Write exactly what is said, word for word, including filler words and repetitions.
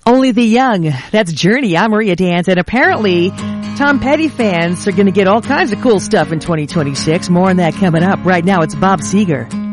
Only the Young. That's Journey. I'm Maria Dance. And apparently, Tom Petty fans are going to get all kinds of cool stuff in twenty twenty-six. More on that coming up. Right now, it's Bob Seger.